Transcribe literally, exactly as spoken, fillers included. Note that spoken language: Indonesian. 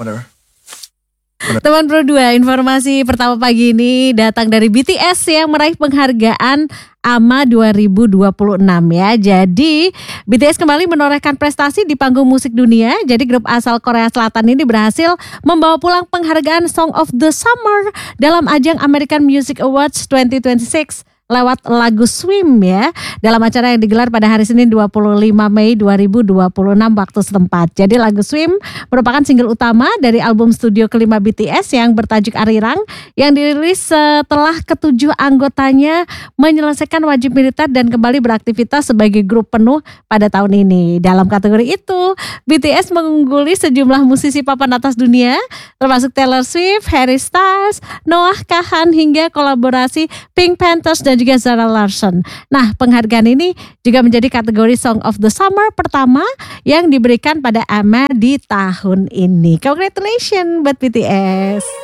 matter. Teman Pro dua, informasi pertama pagi ini datang dari B T S yang meraih penghargaan A M A dua ribu dua puluh enam ya. Jadi B T S kembali menorehkan prestasi di panggung musik dunia. Jadi grup asal Korea Selatan ini berhasil membawa pulang penghargaan Song of the Summer dalam ajang American Music Awards dua ribu dua puluh enam lewat lagu Swim ya, dalam acara yang digelar pada hari Senin dua puluh lima Mei dua ribu dua puluh enam waktu setempat. Jadi lagu Swim merupakan single utama dari album studio kelima B T S yang bertajuk Arirang yang dirilis setelah ketujuh anggotanya menyelesaikan wajib militer dan kembali beraktivitas sebagai grup penuh pada tahun ini. Dalam kategori itu, B T S mengungguli sejumlah musisi papan atas dunia termasuk Taylor Swift, Harry Styles, Noah Kahan hingga kolaborasi Pink Panthers dan juga Zara Larsson. Nah, penghargaan ini juga menjadi kategori Song of the Summer pertama yang diberikan pada A M A di tahun ini. Congratulations buat B T S.